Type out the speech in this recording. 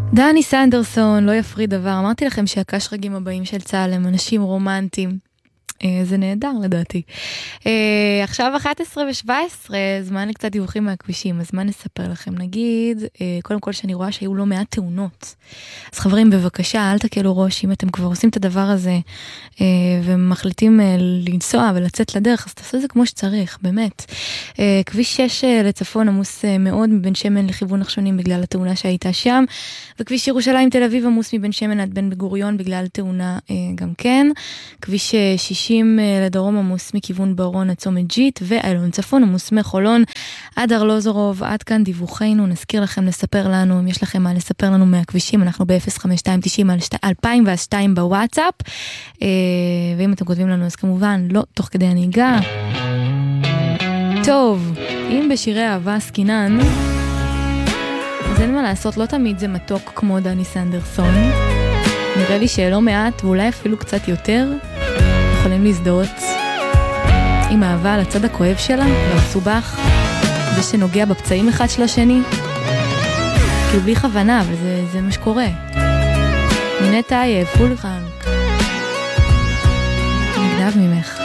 דני סנדרסון, לא יפריד דבר. אמרתי לכם שהקש רגים הבאים של צהל הם אנשים רומנטיים. זה נהדר לדעתי. עכשיו 11:17, זמן לקצת דיווחים מהכבישים, אז מה נספר לכם? נגיד, קודם כל שאני רואה שהיו לא מעט תאונות. אז חברים, בבקשה, אל תקלו ראש, אם אתם כבר עושים את הדבר הזה, ומחליטים לנסוע ולצאת לדרך, אז תעשו את זה כמו שצריך, באמת. כביש 6 לצפון עמוס מאוד מבן שמן לכיוון נחשונים בגלל התאונה שהייתה שם, וכביש ירושלים תל אביב עמוס מבן שמן עד בן בגוריון בגלל תאונה גם כן. כביש 60 לדרום עמוס מכיוון ברון עד צומת ג'יט, ואלון צפון עמוס מחולון עד ארלוזורוב. עד כאן דיווחנו. נזכיר לכם לספר לנו, אם יש לכם מה לספר לנו מהכבישים, אנחנו ב-05290-2002 בוואטסאפ, ואם אתם כותבים לנו אז כמובן לא תוך כדי הנהיגה. טוב, אם בשירי אהבה עסקינן, אז אין מה לעשות, לא תמיד זה מתוק כמו דני סנדרסון. נראה לי שלא מעט ואולי אפילו קצת יותר יכולים להזדהות עם אהבה על הצד הכואב שלה והסובך, זה שנוגע בפצעים אחד של השני, כאילו בלי כוונה, אבל זה מה שקורה. מיני טייב, פול חנק, נגנב ממך.